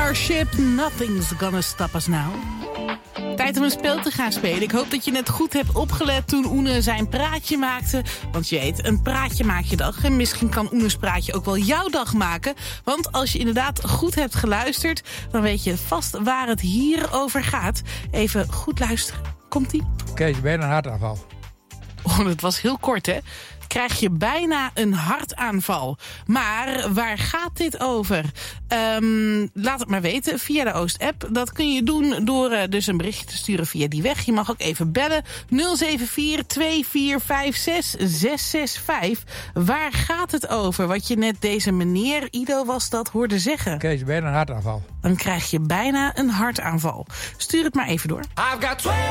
Starship, Nothing's Gonna Stop Us Now. Tijd om een spel te gaan spelen. Ik hoop dat je net goed hebt opgelet toen Oene zijn praatje maakte. Want je weet, een praatje maak je dag. En misschien kan Oene's praatje ook wel jouw dag maken. Want als je inderdaad goed hebt geluisterd, dan weet je vast waar het hier over gaat. Even goed luisteren. Komt-ie? Kees, ben je een hartaanval? Oh, dat was heel kort, hè? Krijg je bijna een hartaanval. Maar waar gaat dit over? Laat het maar weten via de Oost-app. Dat kun je doen door dus een berichtje te sturen via die weg. Je mag ook even bellen. 074-2456-665. Waar gaat het over? Wat je net deze meneer, Ido was dat, hoorde zeggen. Kees, ben je een hartaanval? Dan krijg je bijna een hartaanval. Stuur het maar even door.